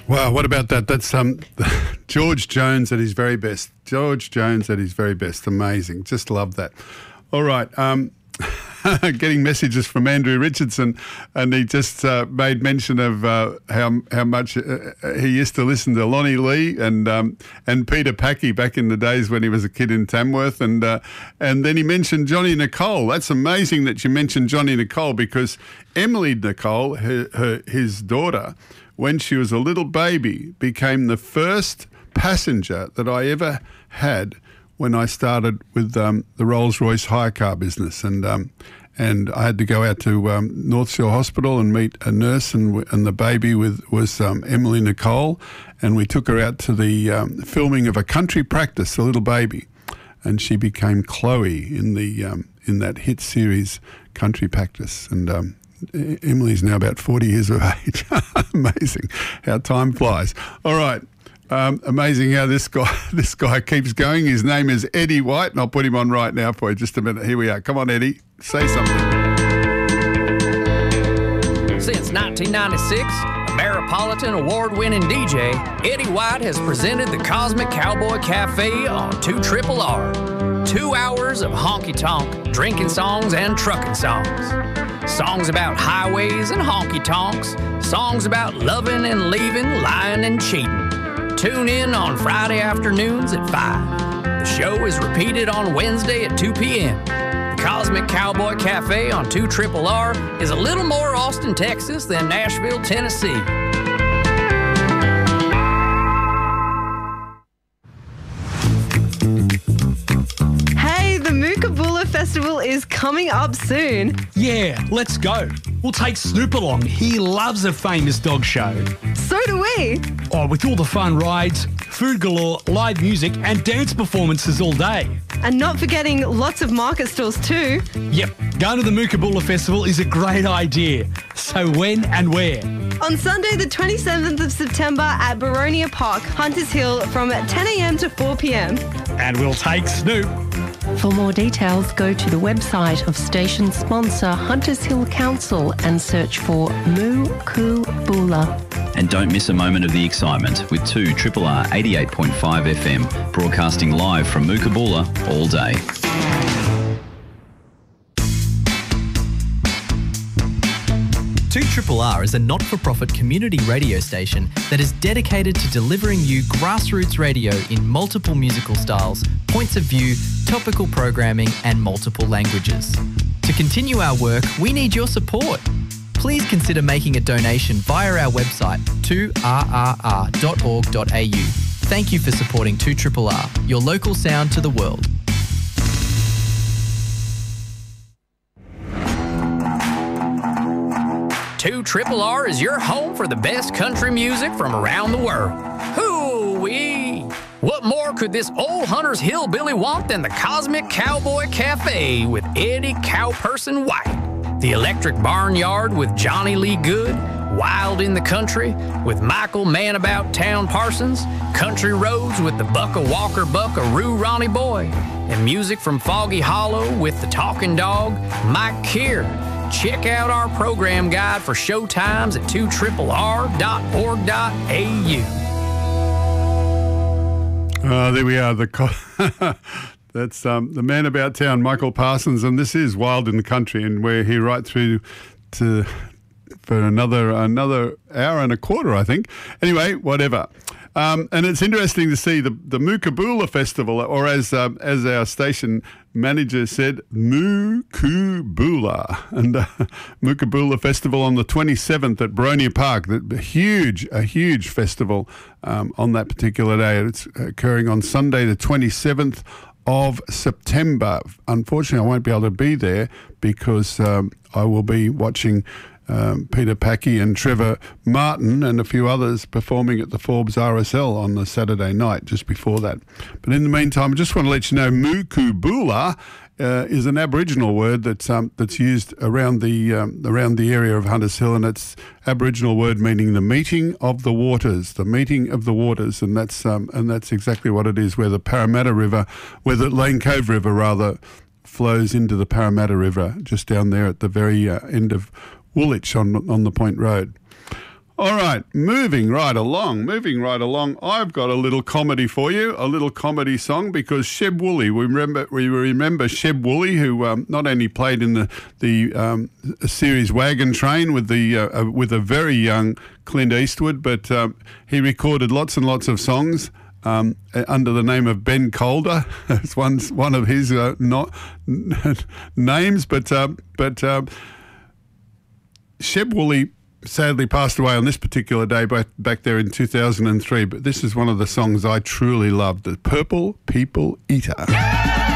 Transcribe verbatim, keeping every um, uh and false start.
Wow, what about that? That's um, George Jones at his very best. George Jones at his very best. Amazing. Just love that. All right. Um, getting messages from Andrew Richardson, and he just uh, made mention of uh, how how much uh, he used to listen to Lonnie Lee and um, and Peter Packy back in the days when he was a kid in Tamworth, and uh, and then he mentioned Johnny Nicole. That's amazing that you mentioned Johnny Nicole, because Emily Nicole, her, her his daughter, when she was a little baby, became the first passenger that I ever had when I started with um, the Rolls-Royce hire car business. And um, and I had to go out to um, North Shore Hospital and meet a nurse, and and the baby with was um, Emily Nicole, and we took her out to the um, filming of A Country Practice, a little baby, and she became Chloe in the um, in that hit series Country Practice. And um, Emily's now about forty years of age. Amazing how time flies. All right. Um, amazing how this guy this guy keeps going. His name is Eddie White, and I'll put him on right now for you. Just a minute. Here we are. Come on, Eddie. Say something. Since nineteen ninety-six, a Ameripolitan award-winning D J, Eddie White has presented the Cosmic Cowboy Cafe on two Triple R. Two hours of honky-tonk, drinking songs and trucking songs. Songs about highways and honky-tonks. Songs about loving and leaving, lying and cheating. Tune in on Friday afternoons at five. The show is repeated on Wednesday at two p.m. The Cosmic Cowboy Cafe on two Triple R is a little more Austin, Texas than Nashville, Tennessee. Hey, the Mookaboola Festival is coming up soon. Yeah, let's go. We'll take Snoop along. He loves a famous dog show. So do we. Oh, with all the fun rides, food galore, live music and dance performances all day. And not forgetting lots of market stalls too. Yep, going to the Mookaboola Festival is a great idea. So when and where? On Sunday the twenty-seventh of September at Baronia Park, Hunters Hill, from ten a.m. to four p.m. And we'll take Snoop. For more details, go to the website of station sponsor Hunters Hill Council and search for Mookaboola. And don't miss a moment of the excitement with two Triple R eighty-eight point five F M, broadcasting live from Mookaboola all day. two Triple R is a not-for-profit community radio station that is dedicated to delivering you grassroots radio in multiple musical styles, points of view, topical programming and multiple languages. To continue our work, we need your support. Please consider making a donation via our website, two r r r dot org dot a u. Thank you for supporting two Triple R, your local sound to the world. two Triple R is your home for the best country music from around the world. Hoo-wee! What more could this old Hunters Hillbilly want than the Cosmic Cowboy Cafe with Eddie Cowperson White? The Electric Barnyard with Johnny Lee Good? Wild in the Country with Michael Man About Town Parsons? Country Roads with the Bucka Walker Buckaroo Ronnie Boy? And music from Foggy Hollow with the Talking Dog, Mike Keir? Check out our program guide for show times at two triple r dot org dot a u. Uh, there we are. The co- That's um, the man about town, Michael Parsons, and this is Wild in the Country, and we're here right through to for another another hour and a quarter, I think. Anyway, whatever. Um, and it's interesting to see the the Mookaboola Festival, or as um, as our station manager said, Mookaboola, and uh, Mookaboola Festival on the twenty-seventh at Baronia Park. The huge, a huge festival um, on that particular day. It's occurring on Sunday, the twenty-seventh of September. Unfortunately, I won't be able to be there because um, I will be watching Um, Peter Packy and Trevor Martin and a few others performing at the Forbes R S L on the Saturday night just before that. But in the meantime, I just want to let you know Mookaboola uh, is an Aboriginal word that's um, that's used around the um, around the area of Hunters Hill, and it's Aboriginal word meaning the meeting of the waters, the meeting of the waters, and that's um, and that's exactly what it is. Where the Parramatta River, where the Lane Cove River rather, flows into the Parramatta River, just down there at the very uh, end of Woolwich on on the Point Road. All right, moving right along, moving right along. I've got a little comedy for you, a little comedy song, because Sheb Woolley, we remember we remember Sheb Woolley, who um, not only played in the the um, series Wagon Train with the uh, uh, with a very young Clint Eastwood, but um, he recorded lots and lots of songs um, under the name of Ben Calder. It's one one of his uh, not names, but uh, but uh, Sheb Woolley sadly passed away on this particular day back, back there in two thousand three, but this is one of the songs I truly love, the Purple People Eater.